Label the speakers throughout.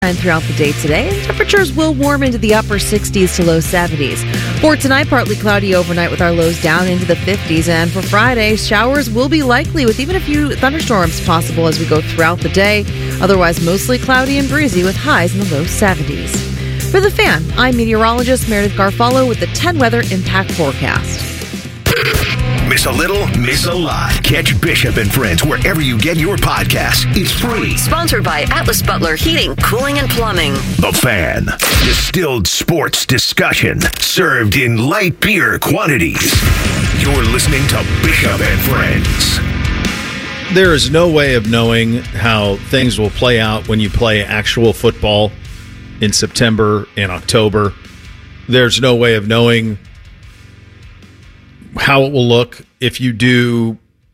Speaker 1: sunshine throughout the day today, and temperatures will warm into the upper 60s to low 70s. For tonight, partly cloudy overnight with our lows down into the 50s. And for Friday, showers will be likely with even a few thunderstorms possible as we go throughout the day. Otherwise, mostly cloudy and breezy with highs in the low 70s. For The Fan, I'm meteorologist Meredith Garfalo with the 10 Weather Impact Forecast.
Speaker 2: Miss a little, miss a lot. Catch Bishop and Friends wherever you get your podcasts. It's free.
Speaker 3: Sponsored by Atlas Butler Heating, Cooling, and Plumbing.
Speaker 2: The Fan. Distilled sports discussion served in light beer quantities. You're listening to Bishop and Friends.
Speaker 4: There is no way of knowing how things will play out when you play actual football in September and October. There's no way of knowing how it will look if you do,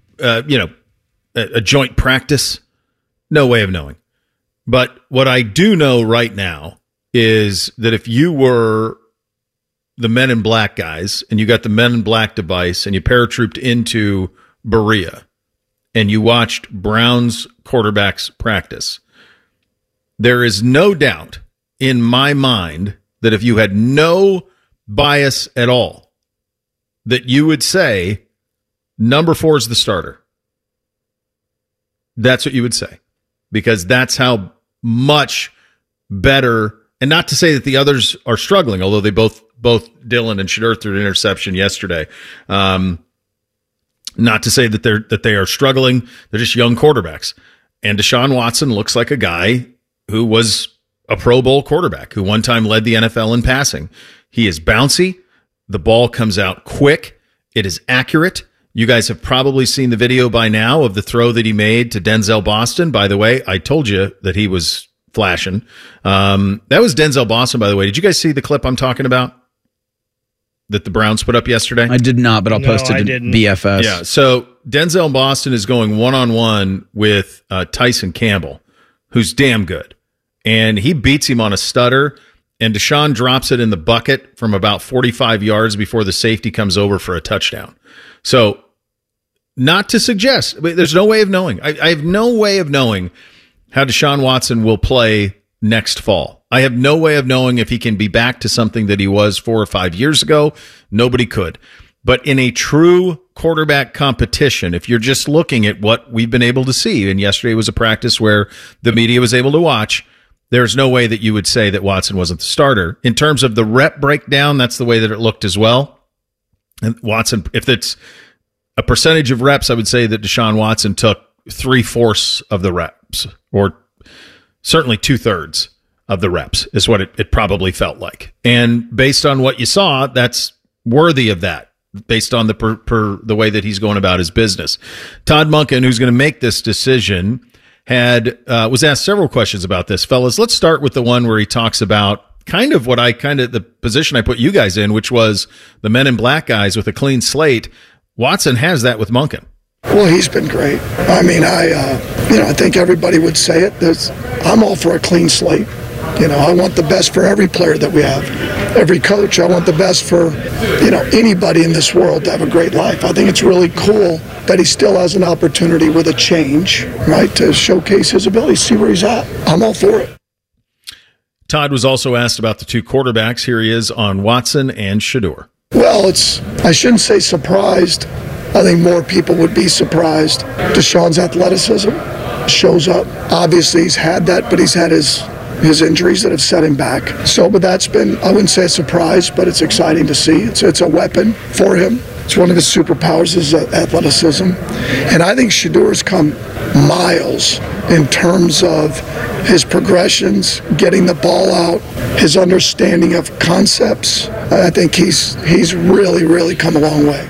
Speaker 4: a joint practice. No way of knowing. But what I do know right now is that if you were the Men in Black guys and you got the Men in Black device and you paratrooped into Berea and you watched Browns quarterbacks practice, there is no doubt in my mind that if you had no bias at all, that you would say number 4 is the starter. That's what you would say, because that's how much better. And not to say that the others are struggling, although they both Dillon and Shedeur threw an interception yesterday. Not to say that they are struggling. They're just young quarterbacks. And Deshaun Watson looks like a guy who was a Pro Bowl quarterback, who one time led the NFL in passing. He is bouncy. The ball comes out quick. It is accurate. You guys have probably seen the video by now of the throw that he made to Denzel Boston. By the way, I told you that he was flashing. That was Denzel Boston, by the way. Did you guys see the clip I'm talking about that the Browns put up yesterday?
Speaker 5: I did not, but I'll post it in BFS.
Speaker 4: Yeah, so Denzel Boston is going one-on-one with Tyson Campbell, who's damn good. And he beats him on a stutter. And Deshaun drops it in the bucket from about 45 yards before the safety comes over for a touchdown. So, not to suggest, there's no way of knowing. I have no way of knowing how Deshaun Watson will play next fall. I have no way of knowing if he can be back to something that he was 4 or 5 years ago. Nobody could. But in a true quarterback competition, if you're just looking at what we've been able to see, and yesterday was a practice where the media was able to watch, there's no way that you would say that Watson wasn't the starter. In terms of the rep breakdown, that's the way that it looked as well. And Watson, if it's a percentage of reps, I would say that Deshaun Watson took 3/4 of the reps, or certainly 2/3 of the reps is what it probably felt like. And based on what you saw, that's worthy of that, based on the way that he's going about his business. Todd Monken, who's going to make this decision, was asked several questions about this. Fellas, let's start with the one where he talks about the position I put you guys in, which was the Men in Black guys with a clean slate. Watson has that with Monken.
Speaker 6: Well, he's been great. I mean, I think everybody would say it. I'm all for a clean slate. I want the best for every player that we have, every coach. I want the best for, anybody in this world to have a great life. I think it's really cool that he still has an opportunity with a change, right, to showcase his ability, see where he's at. I'm all for it.
Speaker 4: Todd was also asked about the two quarterbacks. Here he is on Watson and Shedeur.
Speaker 6: Well, I shouldn't say surprised. I think more people would be surprised. Deshaun's athleticism shows up. Obviously, he's had that, but he's had his injuries that have set him back. But that's been, I wouldn't say a surprise, but it's exciting to see. It's a weapon for him. It's one of his superpowers is athleticism. And I think Shedeur's come miles in terms of his progressions, getting the ball out, his understanding of concepts. I think he's really, really come a long way.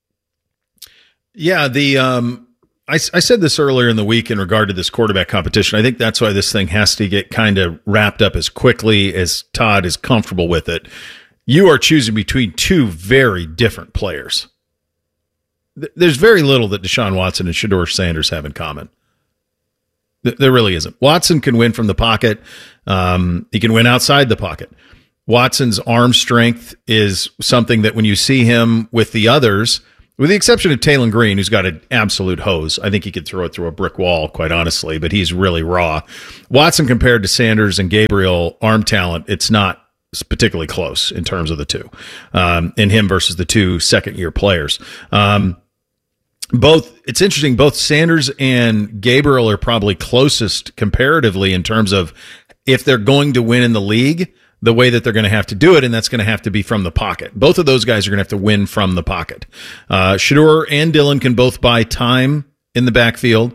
Speaker 4: Yeah, I said this earlier in the week in regard to this quarterback competition. I think that's why this thing has to get kind of wrapped up as quickly as Todd is comfortable with it. You are choosing between two very different players. There's very little that Deshaun Watson and Shedeur Sanders have in common. There really isn't. Watson can win from the pocket. He can win outside the pocket. Watson's arm strength is something that when you see him with the others, With the exception of Taylon Green, who's got an absolute hose. I think he could throw it through a brick wall, quite honestly, but he's really raw. Watson compared to Sanders and Gabriel arm talent, it's not particularly close in terms of the two, in him versus the two second-year players. It's interesting, both Sanders and Gabriel are probably closest comparatively in terms of if they're going to win in the league, the way that they're going to have to do it, and that's going to have to be from the pocket. Both of those guys are going to have to win from the pocket. Shedeur and Dillon can both buy time in the backfield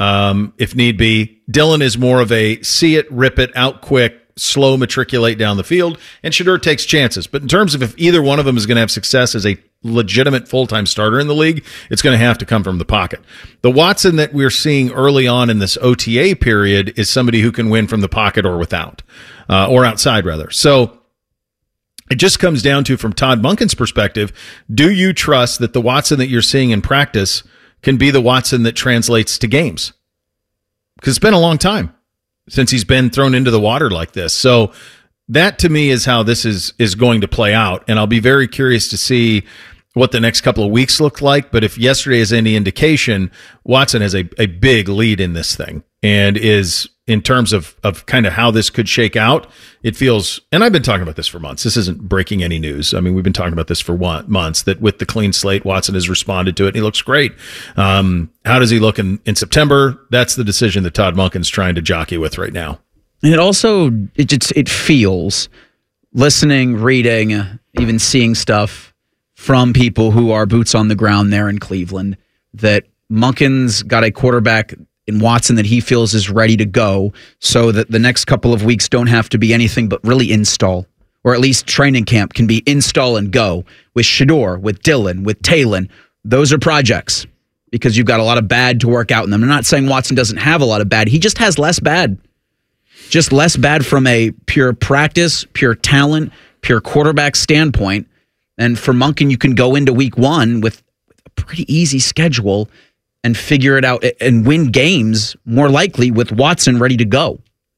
Speaker 4: if need be. Dillon is more of a see it, rip it, out quick, slow matriculate down the field, and Shedeur takes chances. But in terms of if either one of them is going to have success as a legitimate full-time starter in the league, it's going to have to come from the pocket. The Watson that we're seeing early on in this OTA period is somebody who can win from the pocket or without, or outside rather. So it just comes down to, from Todd Monken's perspective, do you trust that the Watson that you're seeing in practice can be the Watson that translates to games? Because it's been a long time since he's been thrown into the water like this. So that, to me, is how this is going to play out. And I'll be very curious to see what the next couple of weeks look like. But if yesterday is any indication, Watson has a big lead in this thing, and is, in terms of kind of how this could shake out, it feels, and I've been talking about this for months. This isn't breaking any news. I mean, we've been talking about this for months, that with the clean slate, Watson has responded to it, and he looks great. How does he look in September? That's the decision that Todd Monken's trying to jockey with right now.
Speaker 5: And it also, it feels, listening, reading, even seeing stuff from people who are boots on the ground there in Cleveland, that Monken's got a quarterback in Watson that he feels is ready to go, so that the next couple of weeks don't have to be anything but really install, or at least training camp can be install and go. With Shedeur, with Dillon, with Taylon, those are projects, because you've got a lot of bad to work out in them. I'm not saying Watson doesn't have a lot of bad. He just has less bad. Just less bad from a pure practice, pure talent, pure quarterback standpoint. And for Monken, you can go into week one with a pretty easy schedule and figure it out and win games more likely with Watson ready to go.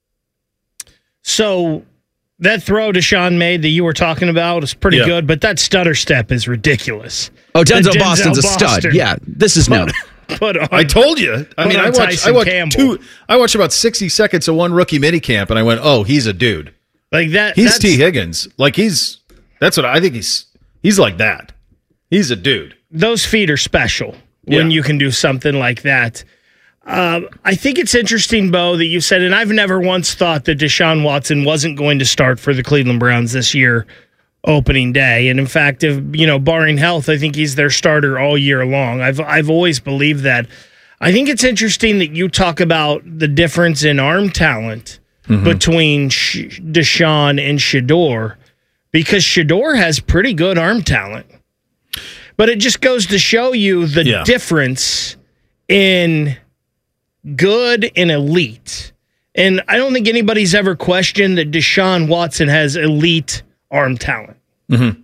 Speaker 7: So that throw Deshaun made that you were talking about is pretty good, but that stutter step is ridiculous.
Speaker 5: Oh, Denzel Boston's a stud. Yeah, this is no.
Speaker 4: I told you. I mean, I watched about 60 seconds of one rookie minicamp, and I went, "Oh, he's a dude."
Speaker 7: Like that.
Speaker 4: He's T. Higgins. Like that's what I think he's like that. He's a dude.
Speaker 7: Those feet are special when you can do something like that. I think it's interesting, Bo, that you said, and I've never once thought that Deshaun Watson wasn't going to start for the Cleveland Browns this year, opening day. And in fact, if barring health, I think he's their starter all year long. I've always believed that. I think it's interesting that you talk about the difference in arm talent between Deshaun and Shedeur, because Shedeur has pretty good arm talent. But it just goes to show you the difference in good and elite. And I don't think anybody's ever questioned that Deshaun Watson has elite arm talent.
Speaker 4: Mm-hmm.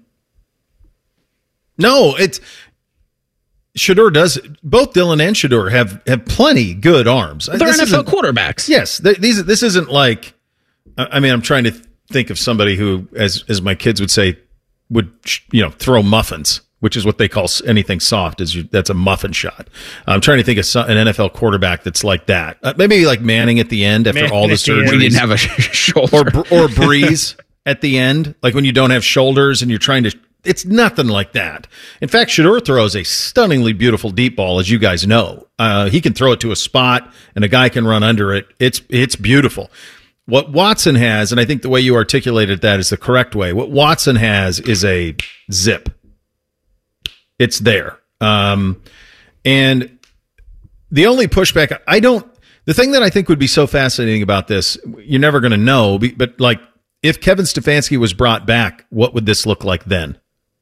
Speaker 4: No, Shedeur does. Both Dillon and Shedeur have plenty good arms.
Speaker 5: They're NFL quarterbacks.
Speaker 4: Yes, this isn't like. I mean, I'm trying to think of somebody who, as my kids would say, would throw muffins, which is what they call anything soft. That's a muffin shot. I'm trying to think of an NFL quarterback that's like that. Maybe like Manning at the end after all the surgery.
Speaker 5: He didn't have a shoulder.
Speaker 4: Or Breeze at the end, like when you don't have shoulders and you're trying to. It's nothing like that. In fact, Shedeur throws a stunningly beautiful deep ball, as you guys know. He can throw it to a spot, and a guy can run under it. It's beautiful. What Watson has, and I think the way you articulated that is the correct way, what Watson has is a zip. It's there. And the only pushback, the thing that I think would be so fascinating about this, you're never going to know, but like if Kevin Stefanski was brought back, what would this look like then?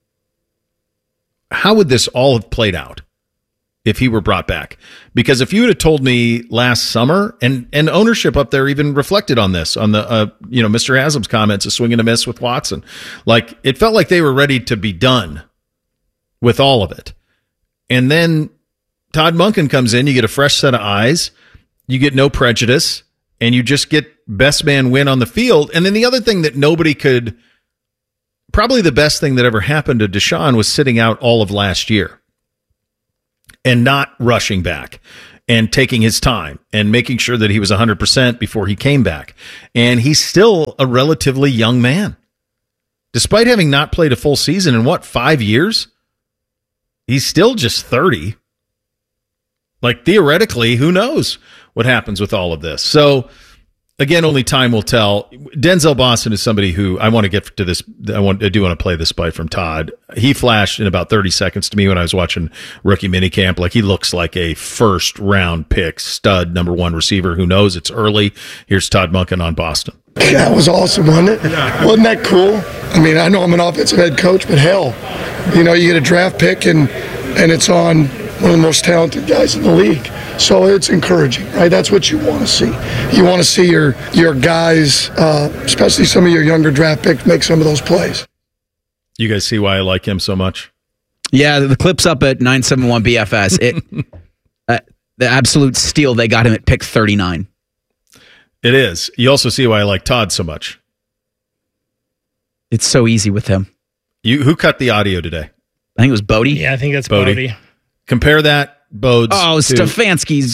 Speaker 4: How would this all have played out if he were brought back? Because if you would have told me last summer, and ownership up there even reflected on this, on the Mr. Haslam's comments, a swing and a miss with Watson, like it felt like they were ready to be done with all of it. And then Todd Monken comes in, you get a fresh set of eyes, you get no prejudice, and you just get best man win on the field. And then the other thing that nobody could, probably the best thing that ever happened to Deshaun was sitting out all of last year. and not rushing back and taking his time and making sure that he was 100% before he came back. And he's still a relatively young man. Despite having not played a full season in 5 years, he's still just 30. Like, theoretically, who knows what happens with all of this? So, again, only time will tell. Denzel Boston is somebody who I want to get to this. I do want to play this bite from Todd. He flashed in about 30 seconds to me when I was watching rookie minicamp. Like, he looks like a first-round pick, stud, number one receiver. Who knows? It's early. Here's Todd Monken on Boston.
Speaker 6: That was awesome, wasn't it? Wasn't that cool? I mean, I know I'm an offensive head coach, but hell, you get a draft pick and it's on one of the most talented guys in the league. So it's encouraging, right? That's what you want to see. You want to see your guys, especially some of your younger draft picks, make some of those plays.
Speaker 4: You guys see why I like him so much?
Speaker 5: Yeah, the clip's up at 971 BFS. The absolute steal, they got him at pick 39.
Speaker 4: It is. You also see why I like Todd so much.
Speaker 5: It's so easy with him.
Speaker 4: Who cut the audio today?
Speaker 5: I think it was Bodie.
Speaker 7: Yeah, I think that's Bodie.
Speaker 4: Compare that, Bodes.
Speaker 5: Oh, Stefanski's.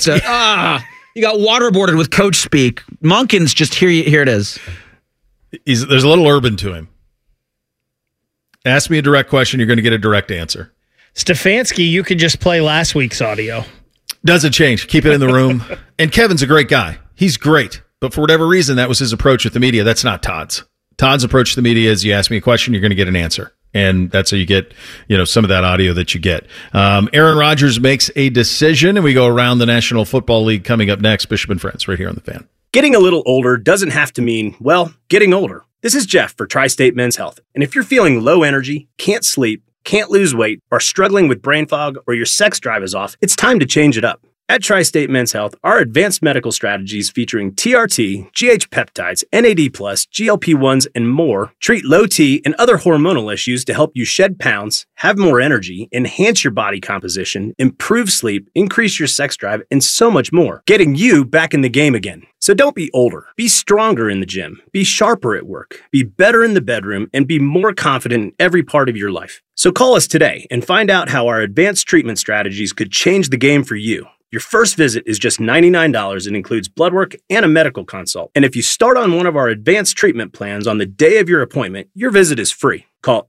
Speaker 5: You got waterboarded with coach speak. Monken's just here it is.
Speaker 4: There's a little urban to him. Ask me a direct question, you're going to get a direct answer.
Speaker 7: Stefanski, you could just play last week's audio.
Speaker 4: Doesn't change. Keep it in the room. And Kevin's a great guy. He's great. But for whatever reason, that was his approach with the media. That's not Todd's. Todd's approach to the media is you ask me a question, you're going to get an answer. And that's how you get, some of that audio that you get. Aaron Rodgers makes a decision, and we go around the National Football League coming up next. Bishop and Friends, right here on The Fan.
Speaker 8: Getting a little older doesn't have to mean, getting older. This is Jeff for Tri-State Men's Health. And if you're feeling low energy, can't sleep, can't lose weight, are struggling with brain fog, or your sex drive is off, it's time to change it up. At Tri-State Men's Health, our advanced medical strategies featuring TRT, GH peptides, NAD+, GLP-1s, and more treat low T and other hormonal issues to help you shed pounds, have more energy, enhance your body composition, improve sleep, increase your sex drive, and so much more, getting you back in the game again. So don't be older. Be stronger in the gym. Be sharper at work. Be better in the bedroom, and be more confident in every part of your life. So call us today and find out how our advanced treatment strategies could change the game for you. Your first visit is just $99 and includes blood work and a medical consult. And if you start on one of our advanced treatment plans on the day of your appointment, your visit is free. Call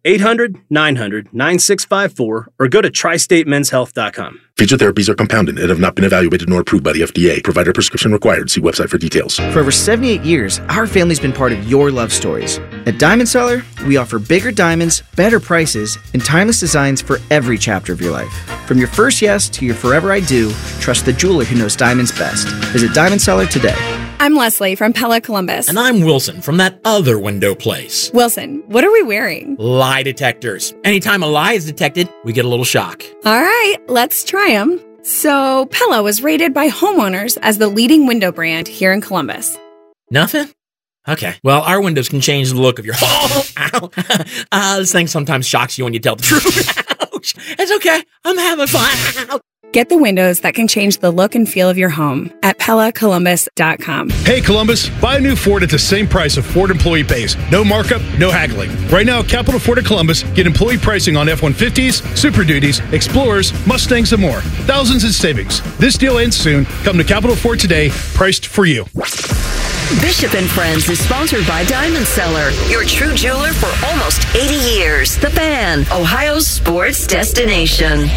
Speaker 8: 800-900-9654 or go to tristatemenshealth.com.
Speaker 9: Feature therapies are compounded and have not been evaluated nor approved by the FDA. Provider prescription required. See website for details.
Speaker 10: For over 78 years, our family's been part of your love stories. At Diamond Seller, we offer bigger diamonds, better prices, and timeless designs for every chapter of your life. From your first yes to your forever I do, trust the jeweler who knows diamonds best. Visit Diamond Seller today.
Speaker 11: I'm Leslie from Pella Columbus.
Speaker 12: And I'm Wilson from that other window place.
Speaker 11: Wilson, what are we wearing?
Speaker 12: Lie detectors. Anytime a lie is detected, we get a little shock.
Speaker 11: All right, let's try them. So, Pella was rated by homeowners as the leading window brand here in Columbus.
Speaker 12: Nothing? Okay. Well, our windows can change the look of your home. This thing sometimes shocks you when you tell the truth. Ouch. It's okay. I'm having fun.
Speaker 11: Get the windows that can change the look and feel of your home at PellaColumbus.com.
Speaker 13: Hey, Columbus, buy a new Ford at the same price of Ford employee pays. No markup, no haggling. Right now, Capital Ford at Columbus, get employee pricing on F-150s, Super Duties, Explorers, Mustangs, and more. Thousands in savings. This deal ends soon. Come to Capital Ford today, priced for you.
Speaker 3: Bishop and Friends is sponsored by Diamond Seller, your true jeweler for almost 80 years. The Fan, Ohio's sports destination.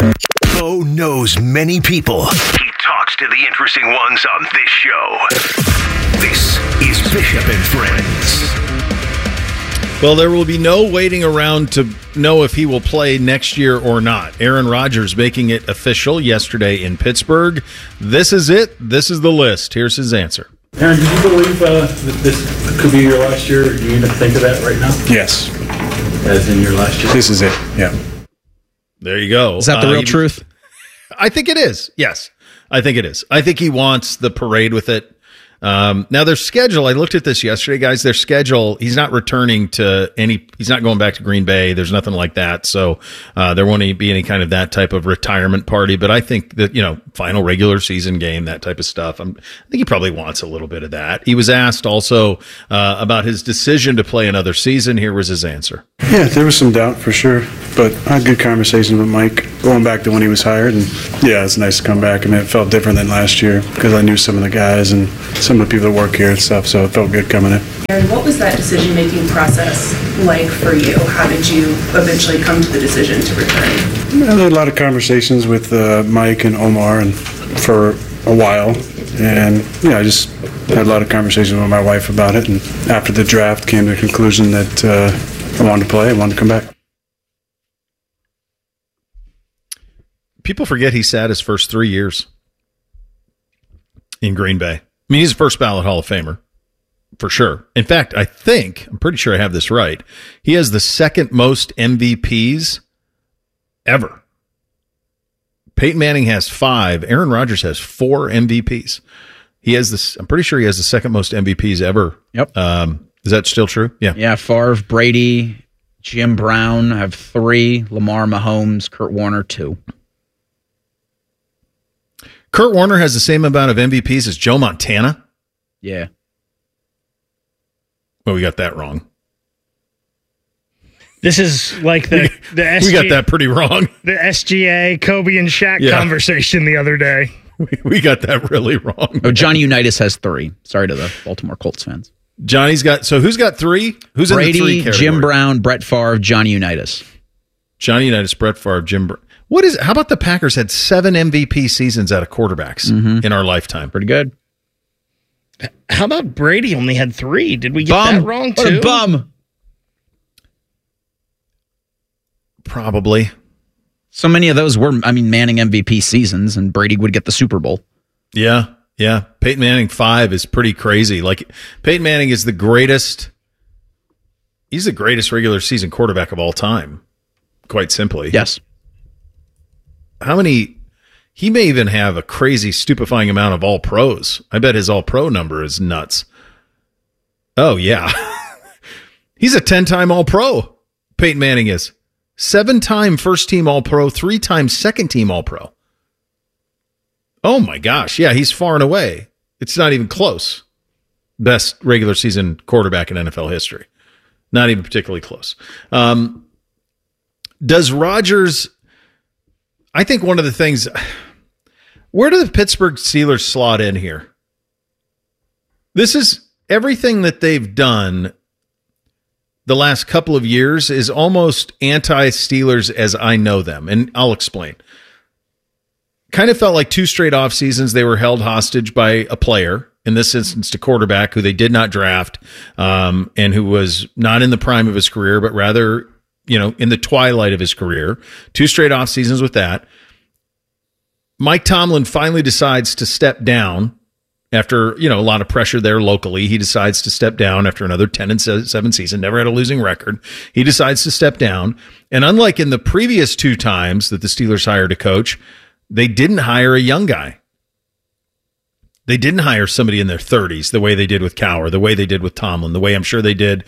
Speaker 2: Bo knows many people. He talks to the interesting ones on this show. This is Bishop and Friends.
Speaker 4: Well, there will be no waiting around to know if he will play next year or not. Aaron Rodgers making it official yesterday in Pittsburgh. This is it. This is the list. Here's his answer.
Speaker 14: Aaron, do you believe that this could be your last year? Do you even think of that right now?
Speaker 13: Yes.
Speaker 14: As in your last year?
Speaker 13: This is it, yeah.
Speaker 4: There you go.
Speaker 5: Is that the real truth?
Speaker 4: I think it is. Yes, I think it is. I think he wants the parade with it. Now their schedule, I looked at this yesterday, guys, their schedule, he's not returning to he's not going back to Green Bay. There's nothing like that. So, there won't be any kind of that type of retirement party, but I think that, final regular season game, that type of stuff. I think he probably wants a little bit of that. He was asked also, about his decision to play another season. Here was his answer.
Speaker 15: Yeah, there was some doubt for sure, but I had good conversation with Mike. going back to when he was hired. And yeah, it's nice to come back. I mean, it felt different than last year because I knew some of the guys and some of the people that work here and stuff, so it felt good coming in.
Speaker 16: And what was that decision-making process like for you? How did you eventually come to the decision to return?
Speaker 15: I had a lot of conversations with Mike and Omar and for a while. And yeah, I just had a lot of conversations with my wife about it. And after the draft, came to the conclusion that I wanted to play. I wanted to come back.
Speaker 4: People forget he sat his first 3 years in Green Bay. I mean, he's a first ballot Hall of Famer, for sure. In fact, I'm pretty sure I have this right. He has the second most MVPs ever. Peyton Manning has 5. Aaron Rodgers has 4 MVPs. He has this. I'm pretty sure he has the second most MVPs ever.
Speaker 5: Yep.
Speaker 4: Is that still true? Yeah.
Speaker 5: Yeah. Favre, Brady, Jim Brown have 3. Lamar, Mahomes, Kurt Warner 2.
Speaker 4: Kurt Warner has the same amount of MVPs as Joe Montana.
Speaker 5: Yeah.
Speaker 4: Well, we got that wrong.
Speaker 7: This is like the SGA,
Speaker 4: we got that pretty wrong.
Speaker 7: The SGA, Kobe and Shaq conversation the other day.
Speaker 4: We got that really wrong.
Speaker 5: Oh, Johnny Unitas has 3. Sorry to the Baltimore Colts fans.
Speaker 4: Johnny's got, so who's got 3? Who's
Speaker 5: Brady,
Speaker 4: in the 3 category?
Speaker 5: Jim Brown, Brett Favre, Johnny Unitas.
Speaker 4: Johnny Unitas, Brett Favre, Jim Brown. How about the Packers had 7 MVP seasons out of quarterbacks in our lifetime?
Speaker 5: Pretty good.
Speaker 7: How about Brady only had 3? Did we get that wrong too?
Speaker 5: What a bum.
Speaker 4: Probably.
Speaker 5: So many of those were, Manning MVP seasons, and Brady would get the Super Bowl.
Speaker 4: Yeah. Peyton Manning 5 is pretty crazy. Like, Peyton Manning is the greatest. He's the greatest regular season quarterback of all time. Quite simply.
Speaker 5: Yes.
Speaker 4: How many? He may even have a crazy, stupefying amount of All-Pros. I bet his All-Pro number is nuts. Oh, yeah. He's a 10-time All-Pro. Peyton Manning is. 7-time first-team All-Pro, 3-time second-team All-Pro. Oh, my gosh. Yeah, he's far and away. It's not even close. Best regular season quarterback in NFL history. Not even particularly close. Does Rodgers... I think one of the things... Where do the Pittsburgh Steelers slot in here? This is everything that they've done the last couple of years is almost anti-Steelers as I know them, and I'll explain. Kind of felt like 2 straight off seasons they were held hostage by a player, in this instance, a quarterback who they did not draft, and who was not in the prime of his career, but rather, in the twilight of his career. 2 straight off seasons with that. Mike Tomlin finally decides to step down after, a lot of pressure there locally. He decides to step down after another 10-7 season, never had a losing record. He decides to step down. And unlike in the previous 2 times that the Steelers hired a coach, they didn't hire a young guy. They didn't hire somebody in their 30s the way they did with Cowher, the way they did with Tomlin, the way I'm sure they did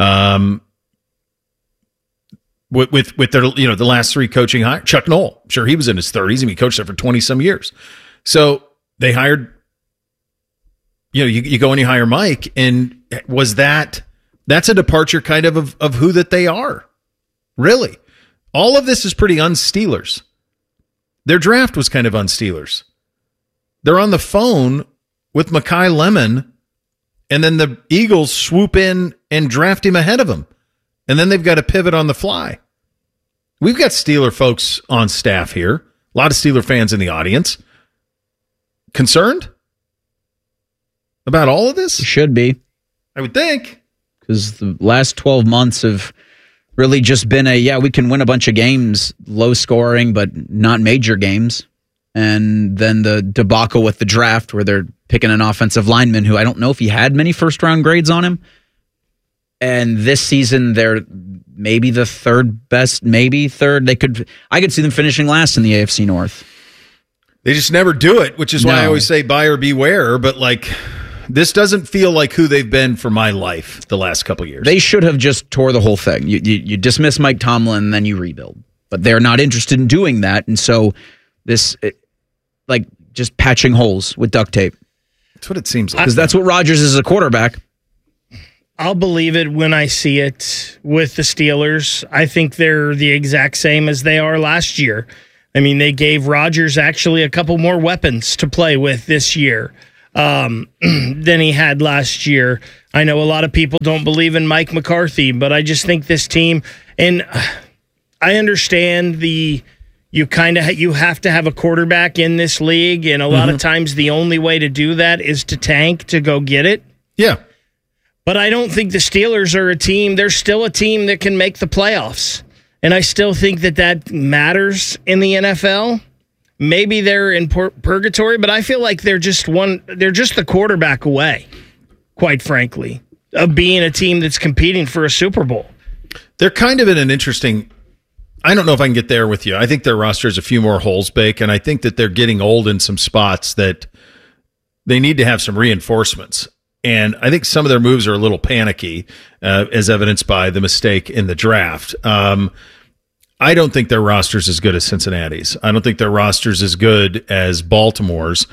Speaker 4: with their, the last 3 coaching hires. Chuck Noll, I'm sure he was in his 30s and he coached there for 20 some years. So they hired, you go and you hire Mike, and that's a departure kind of who that they are. Really. All of this is pretty un-Steelers. Their draft was kind of un-Steelers. They're on the phone with Mekhi Lemon, and then the Eagles swoop in and draft him ahead of him. And then they've got to pivot on the fly. We've got Steeler folks on staff here. A lot of Steeler fans in the audience. Concerned about all of this?
Speaker 5: Should be.
Speaker 4: I would think.
Speaker 5: Because the last 12 months have really just been we can win a bunch of games, low scoring, but not major games. And then the debacle with the draft where they're picking an offensive lineman who I don't know if he had many first-round grades on him. And this season, they're maybe the third best, maybe third. I could see them finishing last in the AFC North.
Speaker 4: They just never do it, which is why I always say buyer beware. But this doesn't feel like who they've been for my life the last couple of years.
Speaker 5: They should have just tore the whole thing. You dismiss Mike Tomlin, and then you rebuild. But they're not interested in doing that. And so this, just patching holes with duct tape.
Speaker 4: That's what it seems like.
Speaker 5: Because that's what Rodgers is as a quarterback.
Speaker 7: I'll believe it when I see it with the Steelers. I think they're the exact same as they are last year. I mean, they gave Rodgers actually a couple more weapons to play with this year than he had last year. I know a lot of people don't believe in Mike McCarthy, but I just think this team, and I understand you have to have a quarterback in this league, and a lot of times the only way to do that is to tank to go get it.
Speaker 4: Yeah.
Speaker 7: But I don't think the Steelers are a team. They're still a team that can make the playoffs. And I still think that matters in the NFL. Maybe they're in purgatory, but I feel like they're just the quarterback away, quite frankly, of being a team that's competing for a Super Bowl.
Speaker 4: They're kind of in an interesting, I don't know if I can get there with you. I think their roster has a few more holes, Bake, and I think that they're getting old in some spots that they need to have some reinforcements. And I think some of their moves are a little panicky, as evidenced by the mistake in the draft. I don't think their roster's as good as Cincinnati's. I don't think their roster's as good as Baltimore's.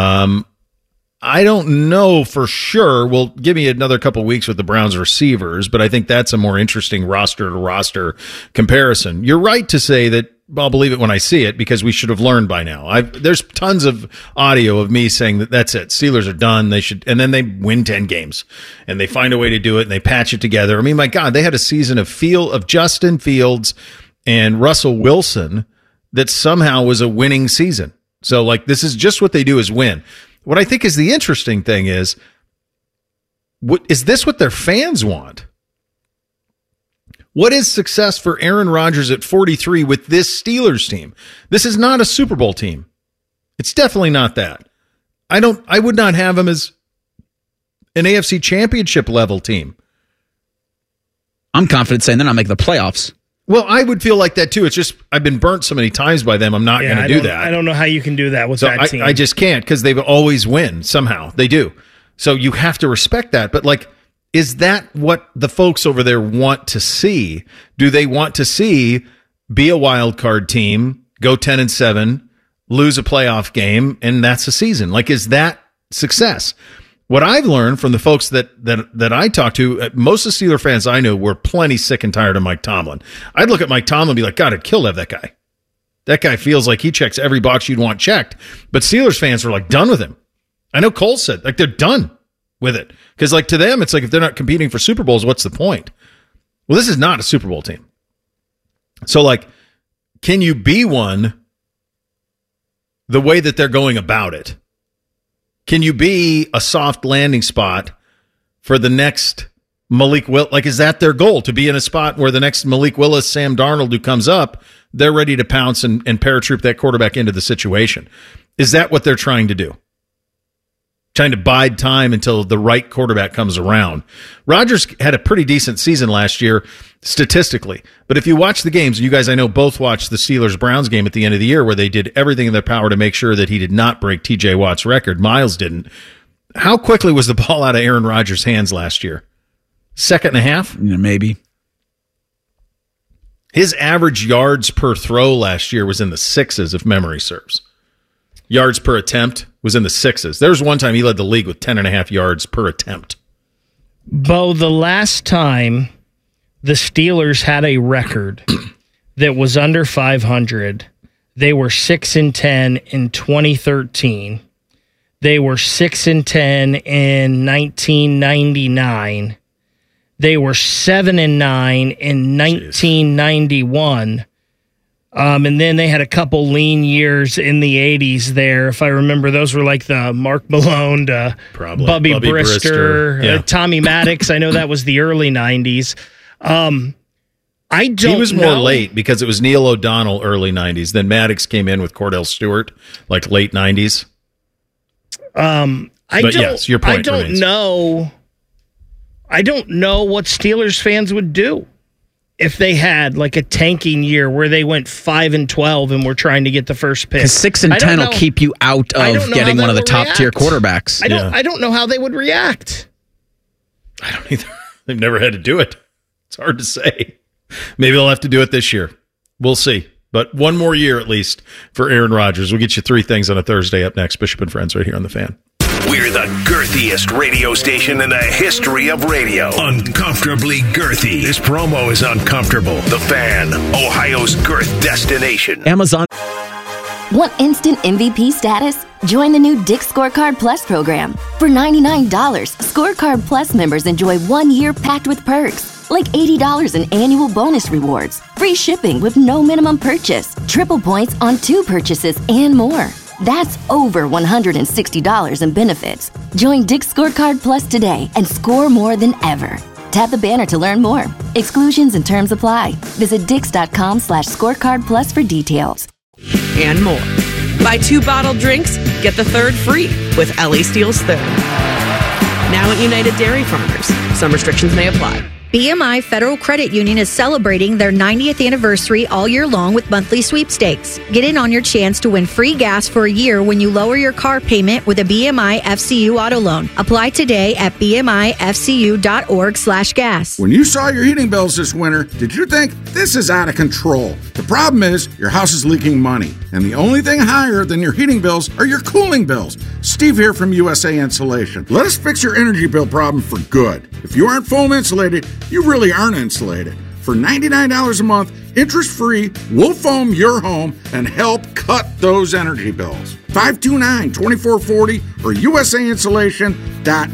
Speaker 4: I don't know for sure. Well, give me another couple of weeks with the Browns receivers, but I think that's a more interesting roster-to-roster comparison. You're right to say that I'll believe it when I see it, because we should have learned by now. There's tons of audio of me saying that's it. Steelers are done. They should, and then they win 10 games, and they find a way to do it, and they patch it together. I mean, my God, they had a season of Justin Fields and Russell Wilson that somehow was a winning season. So, like, this is just what they do is win. What I think is the interesting thing is this what their fans want? What is success for Aaron Rodgers at 43 with this Steelers team? This is not a Super Bowl team. It's definitely not that. I would not have him as an AFC Championship level team.
Speaker 5: I'm confident saying they're not making the playoffs.
Speaker 4: Well, I would feel like that too. It's just I've been burnt so many times by them. I'm not going to do that.
Speaker 7: I don't know how you can do that with that team.
Speaker 4: I just can't, because they always win somehow. They do. So you have to respect that. But like, is that what the folks over there want to see? Do they want to see be a wild card team, go 10-7, lose a playoff game, and that's a season? Like, is that success? What I've learned from the folks that I talk to, most of the Steeler fans I know were plenty sick and tired of Mike Tomlin. I'd look at Mike Tomlin and be like, God, I'd kill to have that guy. That guy feels like he checks every box you'd want checked. But Steelers fans were like done with him. I know Cole said like they're done with it. Because like to them, it's like if they're not competing for Super Bowls, what's the point? Well, this is not a Super Bowl team. So like, can you be one the way that they're going about it? Can you be a soft landing spot for the next Malik Willis? Like, is that their goal, to be in a spot where the next Malik Willis, Sam Darnold who comes up, they're ready to pounce and paratroop that quarterback into the situation? Is that what they're trying to do? Trying to bide time until the right quarterback comes around. Rodgers had a pretty decent season last year statistically, but if you watch the games, and you guys I know both watched the Steelers-Browns game at the end of the year where they did everything in their power to make sure that he did not break TJ Watt's record. Miles didn't. How quickly was the ball out of Aaron Rodgers' hands last year? Second and a half?
Speaker 5: Yeah, maybe.
Speaker 4: His average yards per throw last year was in the 6s, if memory serves. Yards per attempt was in the 6s. There was one time he led the league with 10.5 yards per attempt.
Speaker 7: Bo, the last time the Steelers had a record that was under 500, they were 6-10 in 2013. They were 6-10 in 1999. They were 7-9 in 1991. And then they had a couple lean years in the 80s there. If I remember, those were like the Mark Malone, Bubby Brister,
Speaker 4: yeah.
Speaker 7: Tommy Maddox. I know that was the early 90s. I don't know.
Speaker 4: He was more late because it was Neil O'Donnell early 90s. Then Maddox came in with Cordell Stewart, like late 90s. Yes, your point remains.
Speaker 7: I don't know what Steelers fans would do if they had like a tanking year where they went 5-12 and were trying to get the first pick.
Speaker 5: Because 6-10 will keep you out of getting one of the top tier quarterbacks.
Speaker 7: I don't know how they would react.
Speaker 4: I don't either. They've never had to do it. It's hard to say. Maybe they'll have to do it this year. We'll see. But one more year at least for Aaron Rodgers. We'll get you 3 things on a Thursday up next. Bishop and Friends right here on The Fan.
Speaker 2: We're the girthiest radio station in the history of radio. Uncomfortably girthy. This promo is uncomfortable. The Fan, Ohio's girth destination.
Speaker 17: Amazon. Want instant MVP status? Join the new Dick's Scorecard Plus program. For $99, Scorecard Plus members enjoy 1 year packed with perks, like $80 in annual bonus rewards, free shipping with no minimum purchase, triple points on 2 purchases, and more. That's over $160 in benefits. Join Dick's Scorecard Plus today and score more than ever. Tap the banner to learn more. Exclusions and terms apply. Visit dix.com/scorecard plus for details.
Speaker 18: And more. Buy 2 bottled drinks, get the 3rd free with Ellie Steele's 3rd. Now at United Dairy Farmers. Some restrictions may apply.
Speaker 19: BMI Federal Credit Union is celebrating their 90th anniversary all year long with monthly sweepstakes. Get in on your chance to win free gas for a year when you lower your car payment with a BMI FCU auto loan. Apply today at bmifcu.org/gas.
Speaker 20: When you saw your heating bills this winter, did you think this is out of control? The problem is your house is leaking money, and the only thing higher than your heating bills are your cooling bills. Steve here from USA Insulation. Let us fix your energy bill problem for good. If you aren't foam insulated, you really aren't insulated. For $99 a month, interest-free, we'll foam your home and help cut those energy bills. 529-2440 or usainsulation.net.